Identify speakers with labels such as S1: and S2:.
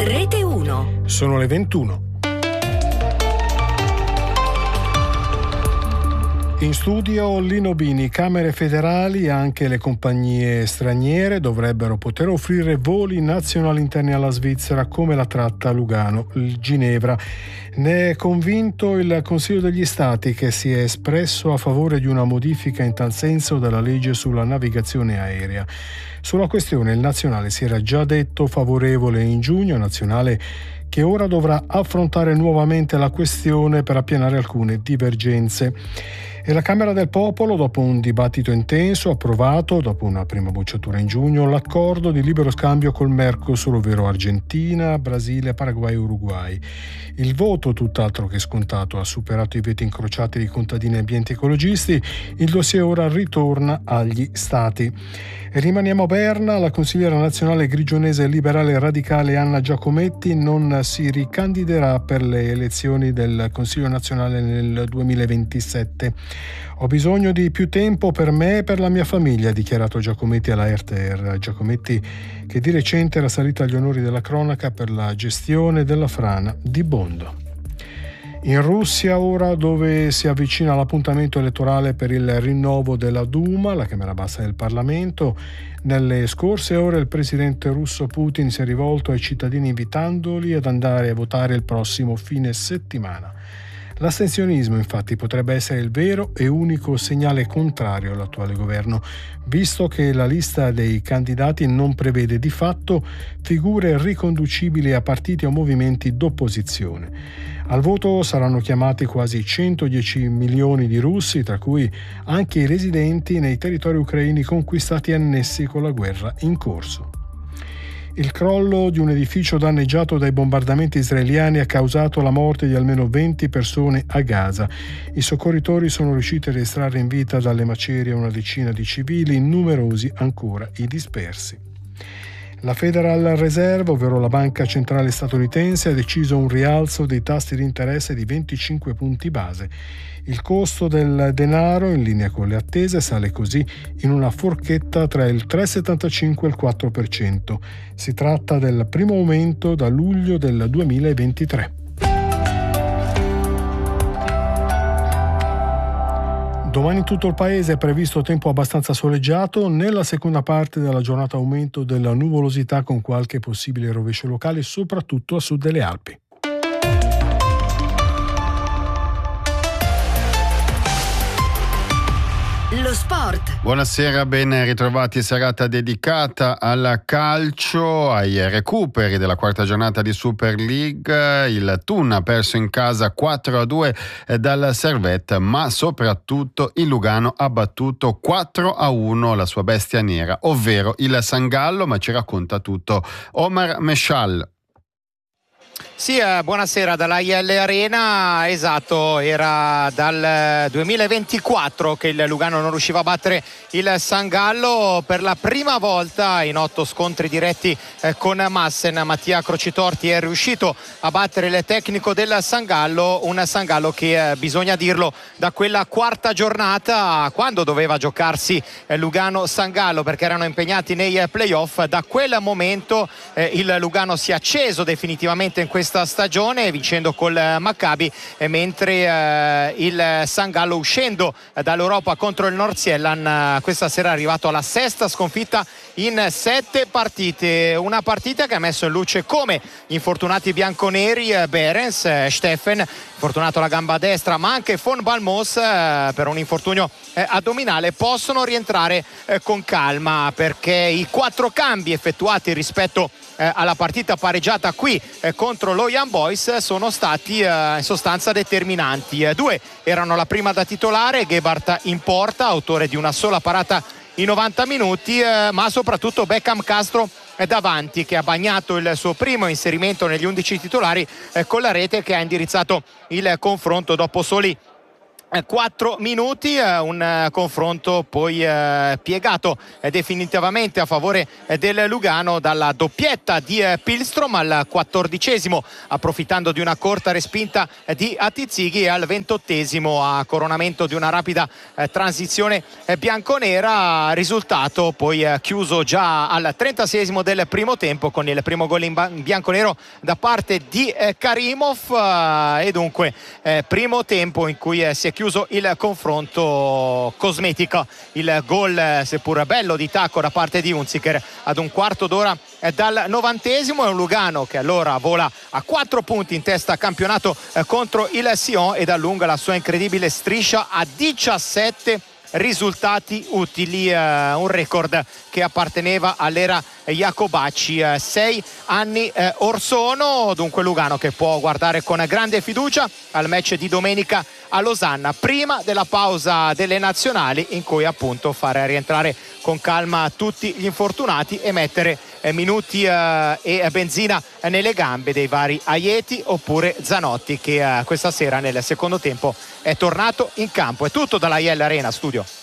S1: Rete 1.
S2: Sono le 21. In studio Lino Bini. Camere federali e anche le compagnie straniere dovrebbero poter offrire voli nazionali interni alla Svizzera, come la tratta Lugano-Ginevra. Ne è convinto il Consiglio degli Stati, che si è espresso a favore di una modifica in tal senso della legge sulla navigazione aerea. Sulla questione il Nazionale si era già detto favorevole in giugno, Nazionale che ora dovrà affrontare nuovamente la questione per appianare alcune divergenze. E la Camera del Popolo, dopo un dibattito intenso, ha approvato, dopo una prima bocciatura in giugno, l'accordo di libero scambio col Mercosur, ovvero Argentina, Brasile, Paraguay e Uruguay. Il voto, tutt'altro che scontato, ha superato i veti incrociati di contadini, ambienti e ecologisti. Il dossier ora ritorna agli Stati. E rimaniamo a Berna. La consigliera nazionale grigionese liberale radicale Anna Giacometti non si ricandiderà per le elezioni del Consiglio nazionale nel 2027. Ho bisogno di più tempo per me e per la mia famiglia, ha dichiarato Giacometti alla RTR. Giacometti, che di recente era salita agli onori della cronaca per la gestione della frana di Bondo. In Russia ora, dove si avvicina l'appuntamento elettorale per il rinnovo della Duma, la Camera Bassa del Parlamento, nelle scorse ore il presidente russo Putin si è rivolto ai cittadini invitandoli ad andare a votare il prossimo fine settimana. L'astensionismo, infatti, potrebbe essere il vero e unico segnale contrario all'attuale governo, visto che la lista dei candidati non prevede di fatto figure riconducibili a partiti o movimenti d'opposizione. Al voto saranno chiamati quasi 110 milioni di russi, tra cui anche i residenti nei territori ucraini conquistati e annessi con la guerra in corso. Il crollo di un edificio danneggiato dai bombardamenti israeliani ha causato la morte di almeno 20 persone a Gaza. I soccorritori sono riusciti a estrarre in vita dalle macerie una decina di civili, numerosi ancora i dispersi. La Federal Reserve, ovvero la banca centrale statunitense, ha deciso un rialzo dei tassi di interesse di 25 punti base. Il costo del denaro, in linea con le attese, sale così in una forchetta tra il 3,75 e il 4%. Si tratta del primo aumento da luglio del 2023. Domani in tutto il paese è previsto tempo abbastanza soleggiato. Nella seconda parte della giornata aumento della nuvolosità con qualche possibile rovescio locale, soprattutto a sud delle Alpi.
S1: Lo sport.
S3: Buonasera, ben ritrovati. Serata dedicata al calcio, ai recuperi della quarta giornata di Super League. Il Thun ha perso in casa 4-2 dal Servette, ma soprattutto il Lugano ha battuto 4-1 la sua bestia nera, ovvero il Sangallo, ma ci racconta tutto Omar Meshal.
S4: Sì, buonasera dalla IL Arena. Esatto, era dal 2024 che il Lugano non riusciva a battere il Sangallo. Per la prima volta in 8 scontri diretti con Massen, Mattia Crocitorti è riuscito a battere il tecnico del Sangallo, un Sangallo che, bisogna dirlo, da quella quarta giornata, quando doveva giocarsi Lugano-Sangallo perché erano impegnati nei playoff, da quel momento il Lugano si è acceso definitivamente in questa stagione, vincendo col Maccabi, mentre il Sangallo, uscendo dall'Europa contro il Nordsjælland, questa sera è arrivato alla 6ª sconfitta in 7 partite. Una partita che ha messo in luce come infortunati bianconeri Behrens, Steffen, infortunato alla gamba destra, ma anche Von Balmos per un infortunio addominale, possono rientrare con calma, perché i 4 cambi effettuati rispetto alla partita pareggiata qui contro lo Young Boys sono stati in sostanza determinanti. 2 erano la prima da titolare, Gebhardt in porta, autore di una sola parata in 90 minuti, ma soprattutto Beckham Castro davanti, che ha bagnato il suo primo inserimento negli 11 titolari con la rete, che ha indirizzato il confronto dopo soli 4 minuti, un confronto poi piegato definitivamente a favore del Lugano dalla doppietta di Pilstrom al 14esimo, approfittando di una corta respinta di Atizighi, e al 28esimo a coronamento di una rapida transizione bianconera, risultato poi chiuso già al 36esimo del primo tempo con il primo gol in bianconero da parte di Karimov, e dunque primo tempo in cui si è chiuso il confronto cosmetico. Il gol, seppur bello, di tacco da parte di Hunziker ad un quarto d'ora dal 90esimo. È un Lugano che allora vola a 4 punti in testa campionato contro il Sion ed allunga la sua incredibile striscia a 17 risultati utili, un record che apparteneva all'era Jacobacci 6 anni or sono. Dunque Lugano che può guardare con grande fiducia al match di domenica a Losanna, prima della pausa delle nazionali, in cui appunto fare rientrare con calma tutti gli infortunati e mettere minuti e benzina nelle gambe dei vari Aieti oppure Zanotti, che questa sera nel secondo tempo è tornato in campo. È tutto dalla IL Arena Studio.